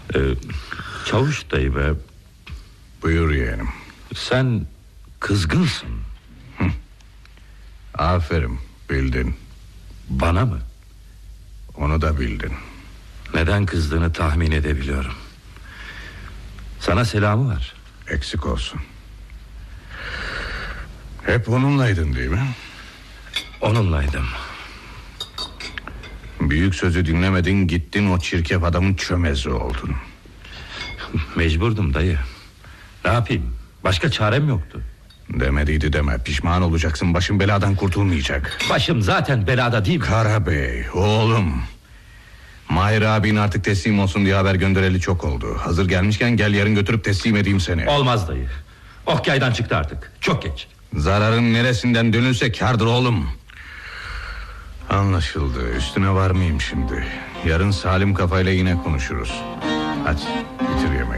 Çavuş dayı be. Buyur yeğenim. Sen kızgınsın. Aferin, bildin. Bana mı? Onu da bildin. Neden kızdığını tahmin edebiliyorum. Sana selamı var. Eksik olsun. Hep onunlaydın değil mi? Onunlaydım. Büyük sözü dinlemedin, gittin o çirkef adamın çömezi oldun. Mecburdum dayı. Ne yapayım? Başka çarem yoktu. Demediydi deme, pişman olacaksın, başın beladan kurtulmayacak. Başım zaten belada değil mi? Karabey, oğlum. Mahir abin artık teslim olsun diye haber göndereli çok oldu. Hazır gelmişken gel, yarın götürüp teslim edeyim seni. Olmaz dayı. Ok yaydan çıktı artık. Çok geç. Zararın neresinden dönülse kârdır oğlum. Anlaşıldı, üstüne varmayayım şimdi. Yarın salim kafayla yine konuşuruz. Hadi bitir yemeği.